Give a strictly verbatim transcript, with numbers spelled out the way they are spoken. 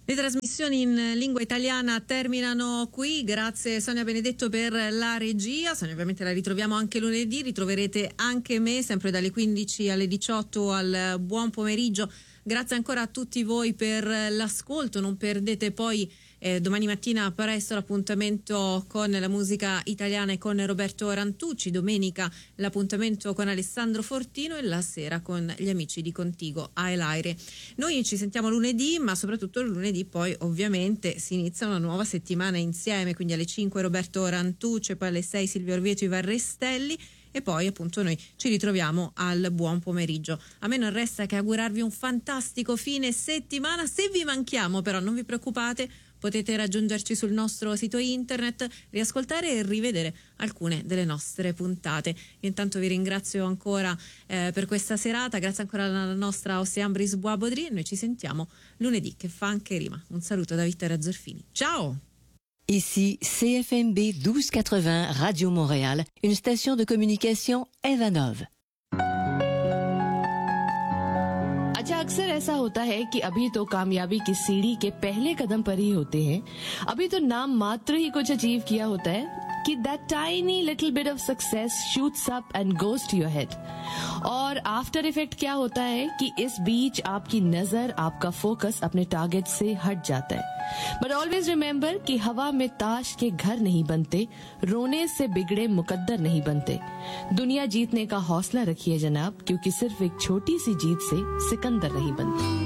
Le trasmissioni in lingua italiana terminano qui, grazie Sonia Benedetto per la regia. Sonia ovviamente la ritroviamo anche lunedì, ritroverete anche me sempre dalle quindici alle diciotto al buon pomeriggio. Grazie ancora a tutti voi per l'ascolto, non perdete poi eh, domani mattina presto l'appuntamento con la musica italiana e con Roberto Rantucci, domenica l'appuntamento con Alessandro Fortino e la sera con gli amici di Contigo a El Aire. Noi ci sentiamo lunedì, ma soprattutto lunedì poi ovviamente si inizia una nuova settimana insieme, quindi alle cinque Roberto Rantucci e poi alle sei Silvio Orvieto e Ivan Restelli. E poi appunto noi ci ritroviamo al buon pomeriggio. A me non resta che augurarvi un fantastico fine settimana. Se vi manchiamo però non vi preoccupate, potete raggiungerci sul nostro sito internet, riascoltare e rivedere alcune delle nostre puntate. Io intanto vi ringrazio ancora eh, per questa serata, grazie ancora alla nostra Oseambris Boabodri. Noi ci sentiamo lunedì, che fa anche rima. Un saluto da Vittoria Zorfini. Ciao! Ici C F M B douze quatre-vingts Radio Montréal, une station de communication Evanov. अच्छा, अक्सर ऐसा होता है कि अभी तो कामयाबी की सीढ़ी के पहले कदम पर ही होते हैं, अभी तो नाम मात्र ही कुछ अचीव किया होता है कि that tiny little bit of success shoots up and goes to your head. और आफ्टर इफेक्ट क्या होता है कि इस बीच आपकी नजर, आपका फोकस अपने टारगेट से हट जाता है. बट ऑलवेज रिमेम्बर कि हवा में ताश के घर नहीं बनते, रोने से बिगड़े मुकद्दर नहीं बनते. दुनिया जीतने का हौसला रखिए जनाब, क्योंकि सिर्फ एक छोटी सी जीत से सिकंदर नहीं बनते.